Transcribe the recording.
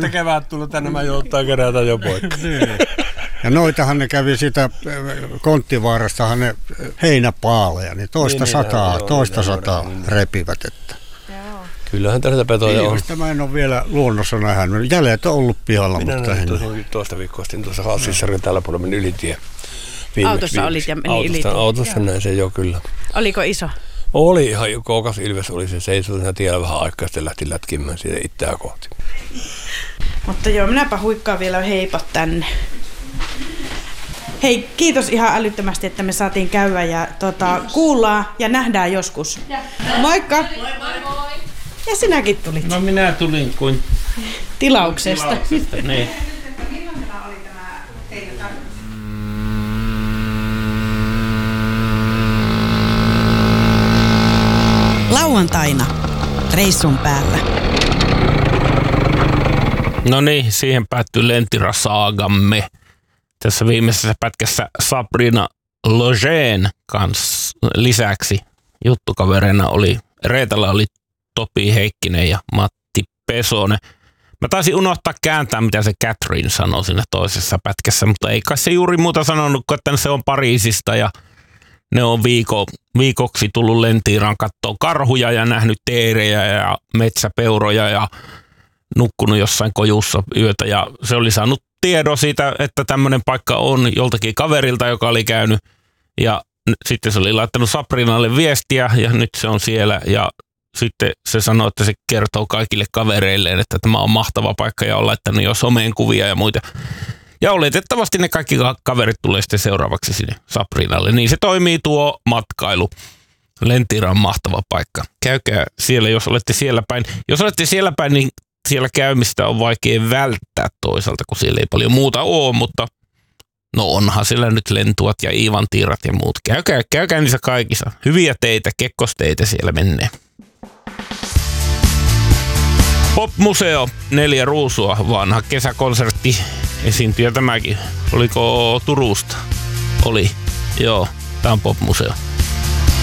se kevät tullut tänne, mä joutaa kerätä jo poikki. Ja noitahan ne kävi sitä Konttivaarastahan ne heinäpaaleja, niin toista sataa repivät. Että. Kyllähän tällaista petoja on. Mä en ole vielä luonnossa nähnyt. Jäljet on ollut pihalla. Minä näin toista viikkoa sitten tuossa Hassissarin tällä puolella meni ylitie. Autossa olit ja meni ylitie. Autossa näin se jo kyllä. Oliko iso? Oli ihan kookas ilves, oli se seisoi siinä tiellä vähän aikaa, sitten lähti lätkimään siitä itseään kohti. Mutta joo, minäpä huikkaan vielä heipat tänne. Hei, kiitos ihan älyttömästi, että me saatiin käydä ja kuullaan ja nähdään joskus. Moikka! Moi moi! Ja sinäkin tulit. No minä tulin kuin tilauksesta. Niin. Lauantaina reissun päällä. No niin, siihen päättyy Lentira-saagamme. Tässä viimeisessä pätkässä Sabrina Logeen kanssa lisäksi juttukavereina oli Reetalla oli Topi Heikkinen ja Matti Pesonen. Mä taisin unohtaa kääntää, mitä se Catherine sanoi siinä toisessa pätkässä, mutta ei kai se juuri muuta sanonut, että se on Pariisista ja ne on viikoksi tullut Lentiiraan katsoa karhuja ja nähnyt teerejä ja metsäpeuroja ja nukkunut jossain kojussa yötä. Ja se oli saanut tiedon siitä, että tämmöinen paikka on joltakin kaverilta, joka oli käynyt. Ja sitten se oli laittanut Sabrinalle viestiä ja nyt se on siellä. Ja sitten se sanoi, että se kertoo kaikille kavereilleen, että tämä on mahtava paikka ja on laittanut jo someen kuvia ja muita. Ja oletettavasti ne kaikki kaverit tulee sitten seuraavaksi sinne Sabrinalle. Niin se toimii tuo matkailu. Lentira on mahtava paikka. Käykää siellä, jos olette siellä päin. Jos olette siellä päin, niin siellä käymistä on vaikea välttää toisaalta, kun siellä ei paljon muuta ole, mutta no onhan siellä nyt Lentuat ja Iivantiirat ja muut. Käykää niissä kaikissa. Hyviä teitä, kekkosteitä siellä menee. Pop-museo, 4 ruusua, vanha kesäkonsertti, esiintyjä tämäkin. Oliko Turusta? Oli, joo, tää on Pop-museo.